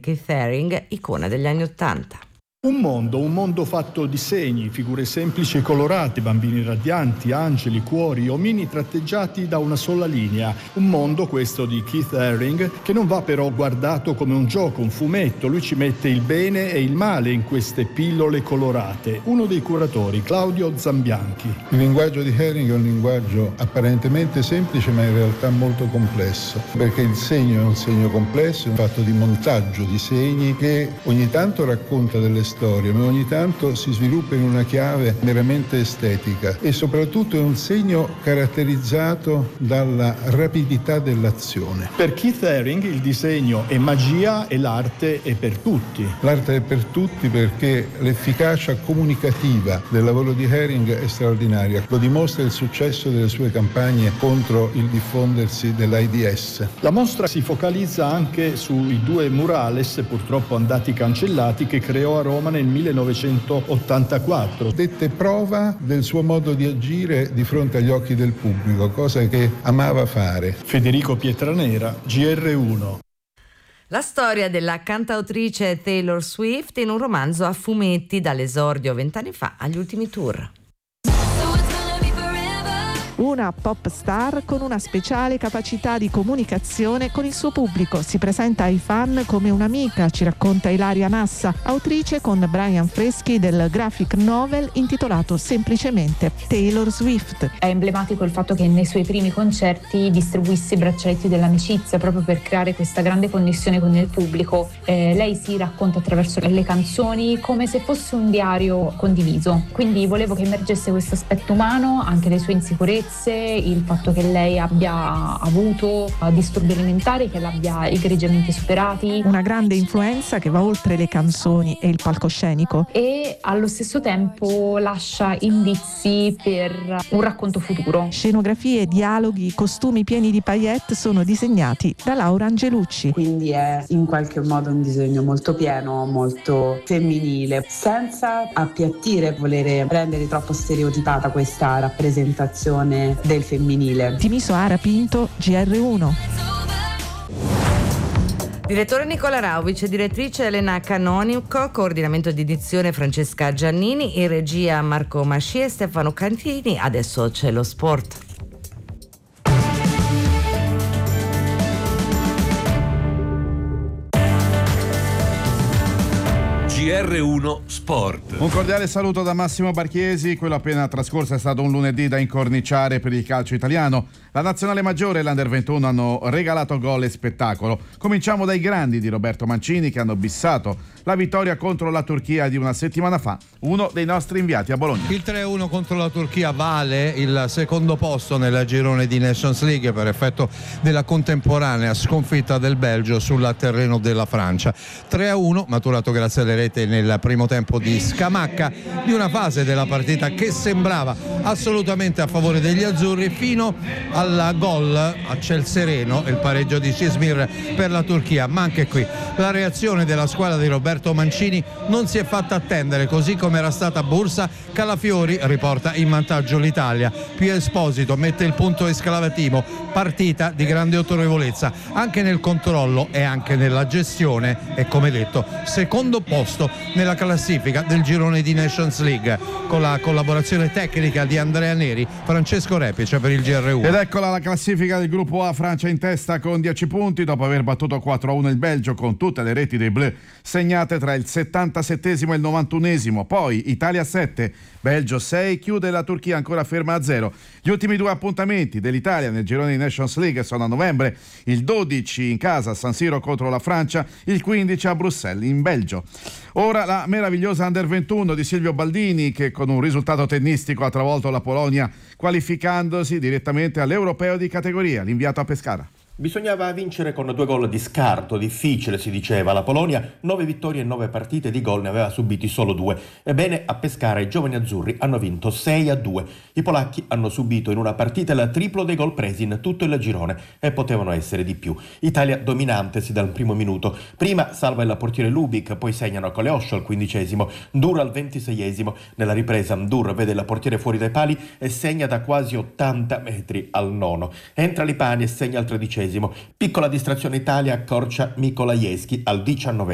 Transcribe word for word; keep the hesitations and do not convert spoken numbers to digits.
Keith Haring, icona degli anni Ottanta. Un mondo, un mondo fatto di segni, figure semplici e colorate, bambini radianti, angeli, cuori, omini tratteggiati da una sola linea. Un mondo, questo di Keith Haring, che non va però guardato come un gioco, un fumetto. Lui ci mette il bene e il male in queste pillole colorate. Uno dei curatori, Claudio Zambianchi. Il linguaggio di Haring è un linguaggio apparentemente semplice, ma in realtà molto complesso, perché il segno è un segno complesso, è un fatto di montaggio di segni che ogni tanto racconta delle storie storia, ma ogni tanto si sviluppa in una chiave meramente estetica e soprattutto è un segno caratterizzato dalla rapidità dell'azione. Per Keith Haring il disegno è magia e l'arte è per tutti. L'arte è per tutti perché l'efficacia comunicativa del lavoro di Haring è straordinaria. Lo dimostra il successo delle sue campagne contro il diffondersi dell'AIDS. La mostra si focalizza anche sui due murales, purtroppo andati cancellati, che creò a Roma nel millenovecentottantaquattro. Dette prova del suo modo di agire di fronte agli occhi del pubblico, cosa che amava fare. Federico Pietranera, G R uno. La storia della cantautrice Taylor Swift in un romanzo a fumetti, dall'esordio vent'anni fa agli ultimi tour. Una pop star con una speciale capacità di comunicazione con il suo pubblico. Si presenta ai fan come un'amica, ci racconta Ilaria Nassa, autrice con Brian Freschi del graphic novel intitolato semplicemente Taylor Swift. È emblematico il fatto che nei suoi primi concerti distribuisse i braccialetti dell'amicizia proprio per creare questa grande connessione con il pubblico. Eh, lei si racconta attraverso le canzoni come se fosse un diario condiviso. Quindi volevo che emergesse questo aspetto umano, anche le sue insicurezze, il fatto che lei abbia avuto disturbi alimentari, che l'abbia egregiamente superati. Una grande influenza che va oltre le canzoni e il palcoscenico. E allo stesso tempo lascia indizi per un racconto futuro. Scenografie, dialoghi, costumi pieni di paillette sono disegnati da Laura Angelucci. Quindi è in qualche modo un disegno molto pieno, molto femminile, senza appiattire, volere rendere troppo stereotipata questa rappresentazione del femminile. Timiso Ara Pinto, G R uno. Direttore Nicola Rauvic, direttrice Elena Canonico, coordinamento di edizione Francesca Giannini, in regia Marco Masci e Stefano Cantini. Adesso c'è lo sport. G R uno Sport. Un cordiale saluto da Massimo Barchiesi. Quello appena trascorso è stato un lunedì da incorniciare per il calcio italiano. La nazionale maggiore e l'Under ventuno hanno regalato gol e spettacolo. Cominciamo dai grandi di Roberto Mancini, che hanno bissato la vittoria contro la Turchia di una settimana fa, uno dei nostri inviati a Bologna. Il tre a uno contro la Turchia vale il secondo posto nel girone di Nations League per effetto della contemporanea sconfitta del Belgio sul terreno della Francia. tre a uno maturato grazie alle reti nel primo tempo di Scamacca, di una fase della partita che sembrava assolutamente a favore degli azzurri, fino al gol a ciel sereno, il pareggio di Cismir per la Turchia. Ma anche qui la reazione della squadra di Roberto Mancini non si è fatta attendere, così come era stata Bursa. Calafiori riporta in vantaggio l'Italia, Pio Esposito mette il punto esclamativo. Partita di grande autorevolezza anche nel controllo e anche nella gestione, e come detto secondo posto nella classifica del girone di Nations League, con la collaborazione tecnica di Andrea Neri, Francesco Repice per il G R uno. Ed eccola la classifica del gruppo A. Francia in testa con dieci punti dopo aver battuto quattro a uno il Belgio, con tutte le reti dei Bleu segnate tra il settantasettesimo e il novantunesimo. Poi Italia sette, Belgio sei, chiude la Turchia ancora ferma a zero. Gli ultimi due appuntamenti dell'Italia nel girone di Nations League sono a novembre, il dodici in casa a San Siro contro la Francia, il quindici a Bruxelles in Belgio. Ora la meravigliosa Under ventuno di Silvio Baldini, che con un risultato tennistico ha travolto la Polonia, qualificandosi direttamente all'Europeo di categoria. L'inviato a Pescara. Bisognava vincere con due gol di scarto, difficile si diceva. La Polonia, nove vittorie e nove partite, di gol ne aveva subiti solo due. Ebbene, a Pescara i giovani azzurri hanno vinto sei a due. I polacchi hanno subito in una partita il triplo dei gol presi in tutto il girone, e potevano essere di più. Italia dominante sin dal primo minuto. Prima salva il portiere Lubik, poi segnano Koleosho al quindicesimo, Ndur al ventiseiesimo. Nella ripresa Ndur vede il portiere fuori dai pali e segna da quasi ottanta metri al nono. Entra Lipani e segna al tredicesimo. Piccola distrazione Italia, accorcia Mikolajewski al diciannove.